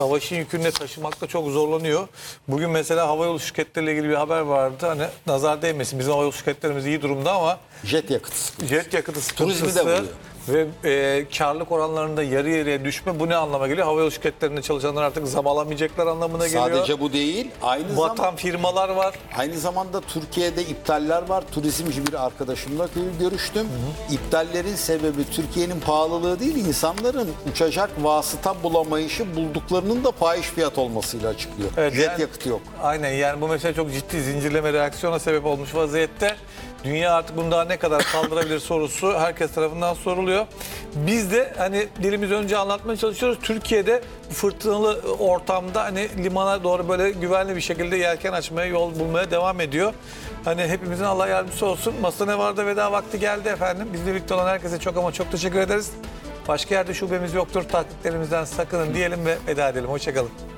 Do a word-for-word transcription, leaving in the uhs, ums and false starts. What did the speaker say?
Hava işin yükünü taşımakta çok zorlanıyor. Bugün mesela havayolu şirketleriyle ilgili bir haber vardı. Hani nazar değmesin, bizim havayolu şirketlerimiz iyi durumda ama Jet yakıtı. jet yakıtı sıkıntısı Turizmi de vuruyor. ve e, karlılık oranlarında yarı yarıya düşme, bu ne anlama geliyor? Havayolu şirketlerinde çalışanlar artık zam alamayacaklar anlamına geliyor. Sadece bu değil, aynı Vatan zamanda firmalar var. aynı zamanda Türkiye'de iptaller var. Turizmci bir arkadaşımla görüştüm. Hı hı. İptallerin sebebi Türkiye'nin pahalılığı değil, insanların uçacak vasıta bulamayışı, bulduklarının da fahiş fiyat olmasıyla açıklıyor. Evet, Jet yani, yakıtı yok. Aynen, yani bu mesela çok ciddi zincirleme reaksiyona sebep olmuş vaziyette. Dünya artık bunu daha ne kadar kaldırabilir sorusu herkes tarafından soruluyor. Biz de hani dilimiz önce anlatmaya çalışıyoruz. Türkiye'de fırtınalı ortamda hani limana doğru böyle güvenli bir şekilde yelken açmaya, yol bulmaya devam ediyor. Hani hepimizin Allah yardımcısı olsun. Masa ne vardı, veda vakti geldi efendim. Bizle birlikte olan herkese çok ama çok teşekkür ederiz. Başka yerde şubemiz yoktur. Taklitlerimizden sakının diyelim ve veda edelim. Hoşçakalın.